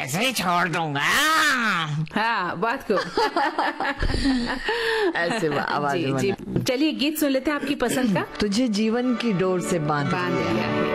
ऐसे ही छोड़ दूंगा। हाँ, बात को ऐसे आवाज जी, चलिए गीत सुन लेते हैं आपकी पसंद का। तुझे जीवन की डोर से बांध दिया है।